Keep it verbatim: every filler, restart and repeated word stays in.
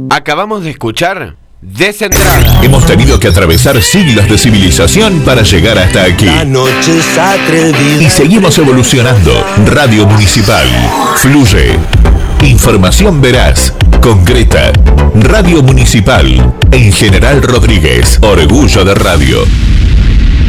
Acabamos de escuchar Desentrada. Hemos tenido que atravesar siglos de civilización para llegar hasta aquí. La noche es atrevida. Y seguimos evolucionando. Radio Municipal. Fluye. Información veraz, concreta. Radio Municipal. En General Rodríguez. Orgullo de radio.